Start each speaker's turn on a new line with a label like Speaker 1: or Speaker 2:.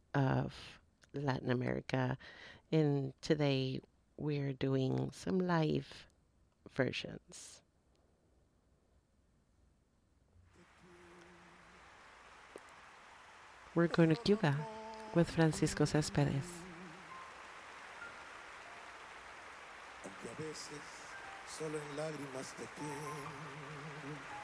Speaker 1: of Latin America. And today we're doing some live versions. We're going to Cuba with Francisco Céspedes.
Speaker 2: Aunque a veces solo en lágrimas te quiero.